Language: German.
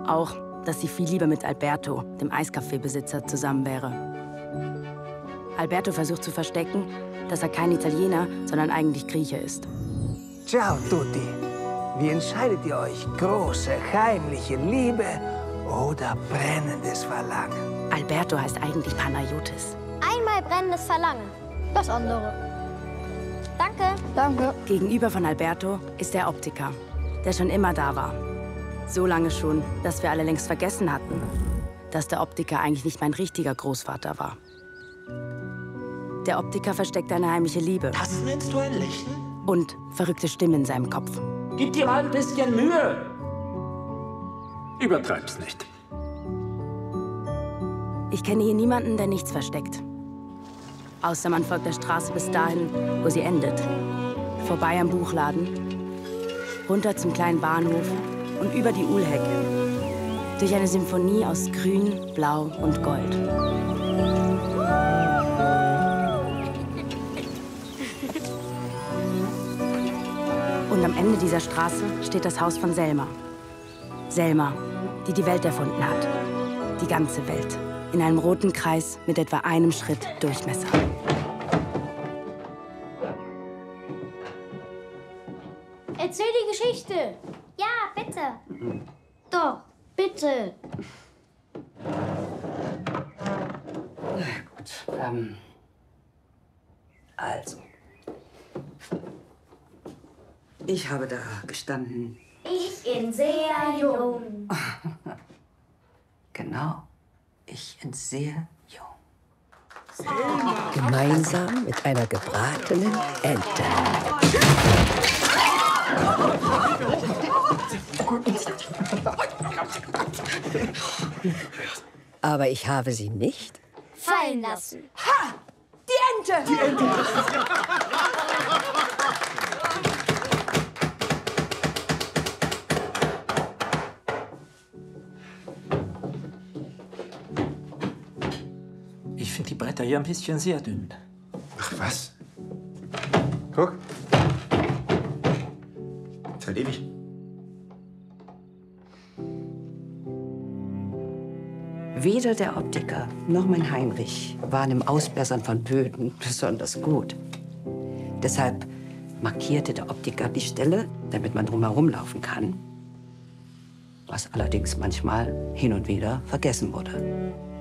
Auch, dass sie viel lieber mit Alberto, dem Eiscafé-Besitzer, zusammen wäre. Alberto versucht zu verstecken, dass er kein Italiener, sondern eigentlich Grieche ist. Ciao tutti. Wie entscheidet ihr euch? Große, heimliche Liebe oder brennendes Verlangen? Alberto heißt eigentlich Panayotis. Einmal brennendes Verlangen. Das andere. Danke. Danke. Gegenüber von Alberto ist der Optiker, der schon immer da war. So lange schon, dass wir alle längst vergessen hatten, dass der Optiker eigentlich nicht mein richtiger Großvater war. Der Optiker versteckt eine heimliche Liebe. Das nennst du ein Lächeln? Und verrückte Stimmen in seinem Kopf. Gib dir mal ein bisschen Mühe. Übertreib's nicht. Ich kenne hier niemanden, der nichts versteckt. Außer man folgt der Straße bis dahin, wo sie endet. Vorbei am Buchladen, runter zum kleinen Bahnhof und über die Uhlhecke. Durch eine Symphonie aus Grün, Blau und Gold. Und am Ende dieser Straße steht das Haus von Selma. Selma, die die Welt erfunden hat. Die ganze Welt. In einem roten Kreis mit etwa einem Schritt Durchmesser. Erzähl die Geschichte. Ja, bitte. Doch, bitte. Na gut, also. Ich habe da gestanden. Ich bin sehr jung. Genau. Ich bin sehr jung. Gemeinsam mit einer gebratenen Ente. Aber ich habe sie nicht fallen lassen. Ha! Die Ente! Die Ente! Ich finde die Bretter hier ein bisschen sehr dünn. Ach was? Guck. Ist halt ewig. Weder der Optiker noch mein Heinrich waren im Ausbessern von Böden besonders gut. Deshalb markierte der Optiker die Stelle, damit man drumherum laufen kann. Was allerdings manchmal hin und wieder vergessen wurde.